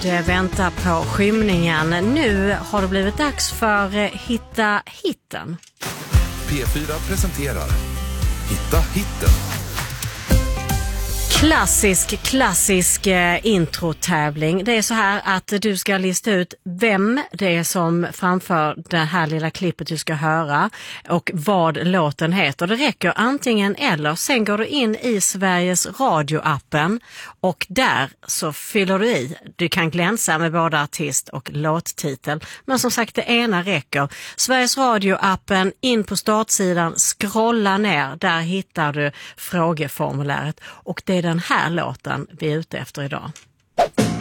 väntar på skymningen. Nu har det blivit dags för Hitta hitten. P4 presenterar Hitta hitten. Klassisk introtävling. Det är så här att du ska lista ut vem det är som framför det här lilla klippet du ska höra och vad låten heter. Det räcker antingen eller. Sen går du in i Sveriges Radio-appen och där så fyller du i. Du kan glänsa med både artist och låttitel. Men som sagt, det ena räcker. Sveriges Radio-appen, in på startsidan, scrolla ner. Där hittar du frågeformuläret och det är den här låten vi är ute efter idag.